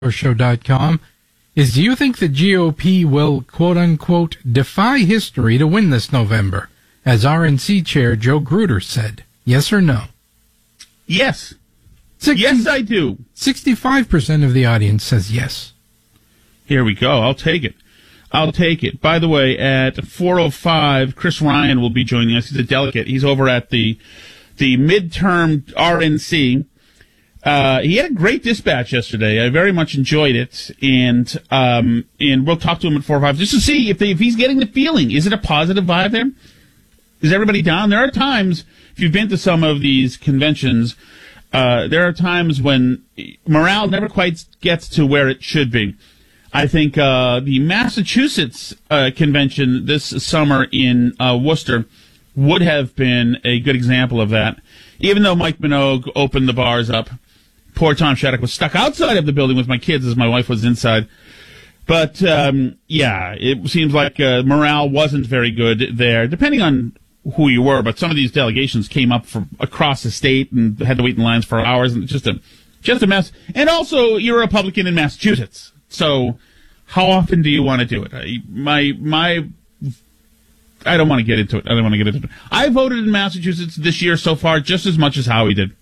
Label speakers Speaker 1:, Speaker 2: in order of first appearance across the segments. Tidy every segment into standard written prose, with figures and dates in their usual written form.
Speaker 1: Show.com is, do you think the GOP will, quote-unquote, defy history to win this November, as RNC Chair Joe Gruder said? Yes or no?
Speaker 2: Yes. Yes, I do.
Speaker 1: 65% of the audience says yes.
Speaker 2: Here we go. I'll take it. By the way, at 4:05, Chris Ryan will be joining us. He's a delegate. He's over at the midterm RNC. He had a great dispatch yesterday. I very much enjoyed it, and we'll talk to him at 4:05 just to see if he's getting the feeling. Is it a positive vibe there? Is everybody down? There are times, if you've been to some of these conventions, there are times when morale never quite gets to where it should be. I think the Massachusetts convention this summer in Worcester would have been a good example of that. Even though Mike Minogue opened the bars up, poor Tom Shattuck was stuck outside of the building with my kids as my wife was inside. But, yeah, it seems like morale wasn't very good there, depending on who you were. But some of these delegations came up from across the state and had to wait in lines for hours, and just a mess. And also, you're a Republican in Massachusetts. So how often do you want to do it? I don't want to get into it. I voted in Massachusetts this year so far just as much as Howie did.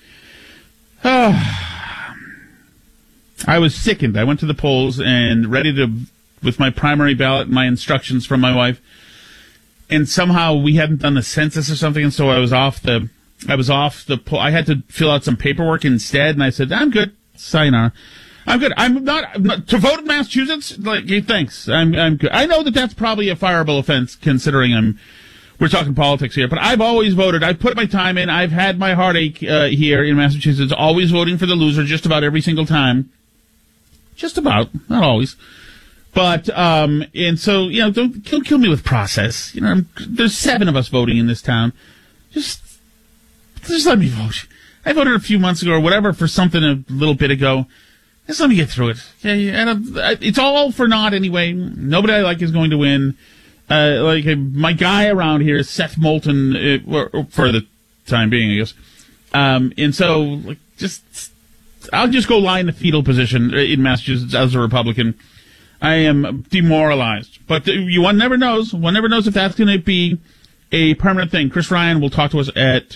Speaker 2: I was sickened. I went to the polls and ready to, with my primary ballot and my instructions from my wife, and somehow we hadn't done the census or something, and so I was off the poll. I had to fill out some paperwork instead, and I said, I'm good. Sayonara. I'm good. I'm not to vote in Massachusetts. Like, thanks. I'm good. I know that's probably a fireable offense, considering we're talking politics here. But I've always voted. I've put my time in. I've had my heartache here in Massachusetts. Always voting for the loser, just about every single time. Just about, not always. But and so don't kill me with process. There's 7 of us voting in this town. Just let me vote. I voted a few months ago or whatever for something a little bit ago. Just let me get through it. It's all for naught anyway. Nobody I like is going to win. My guy around here is Seth Moulton for the time being, I guess. And so, I'll just go lie in the fetal position in Massachusetts as a Republican. I am demoralized. But one never knows. One never knows if that's going to be a permanent thing. Chris Ryan will talk to us at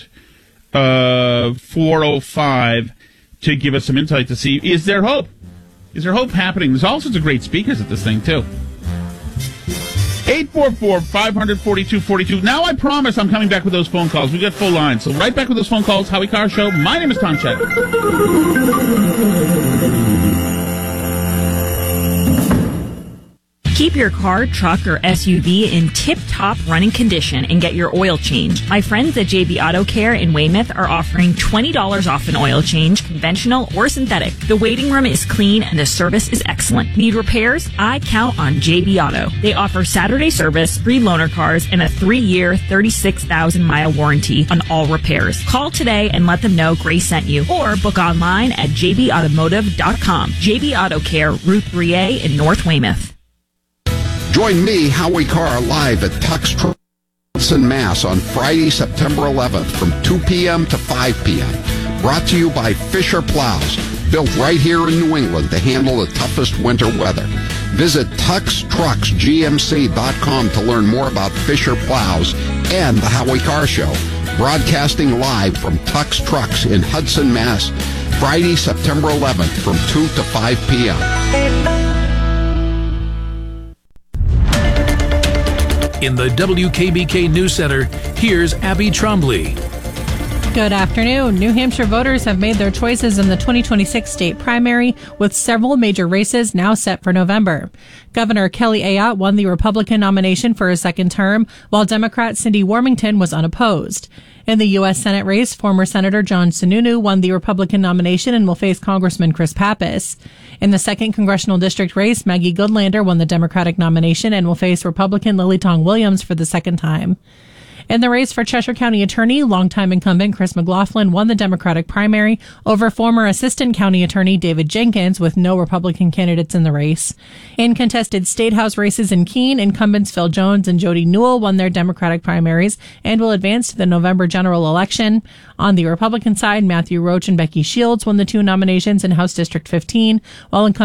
Speaker 2: 4:05 to give us some insight to see, is there hope? Is there hope happening? There's all sorts of great speakers at this thing, too. 844-500-4242. Now I promise I'm coming back with those phone calls. We got full lines. So right back with those phone calls. Howie Carr Show. My name is Tom Shattuck.
Speaker 3: Keep your car, truck, or SUV in tip-top running condition and get your oil change. My friends at JB Auto Care in Weymouth are offering $20 off an oil change, conventional or synthetic. The waiting room is clean and the service is excellent. Need repairs? I count on JB Auto. They offer Saturday service, free loaner cars, and a 3-year, 36,000-mile warranty on all repairs. Call today and let them know Grace sent you, or book online at jbautomotive.com. JB Auto Care, Route 3A in North Weymouth.
Speaker 4: Join me, Howie Carr, live at Tux Trucks in Mass on Friday, September 11th from 2 p.m. to 5 p.m. Brought to you by Fisher Plows, built right here in New England to handle the toughest winter weather. Visit TuxTrucksGMC.com to learn more about Fisher Plows and the Howie Carr Show. Broadcasting live from Tux Trucks in Hudson, Mass. Friday, September 11th from 2 to 5 p.m.
Speaker 5: In the WKBK News Center, here's Abby Trombley.
Speaker 6: Good afternoon. New Hampshire voters have made their choices in the 2026 state primary, with several major races now set for November. Governor Kelly Ayotte won the Republican nomination for a second term, while Democrat Cindy Warmington was unopposed. In the U.S. Senate race, former Senator John Sununu won the Republican nomination and will face Congressman Chris Pappas. In the 2nd Congressional District race, Maggie Goodlander won the Democratic nomination and will face Republican Lily Tong Williams for the second time. In the race for Cheshire County Attorney, longtime incumbent Chris McLaughlin won the Democratic primary over former Assistant County Attorney David Jenkins, with no Republican candidates in the race. In contested State House races in Keene, incumbents Phil Jones and Jody Newell won their Democratic primaries and will advance to the November general election. On the Republican side, Matthew Roach and Becky Shields won the 2 nominations in House District 15, while incumbent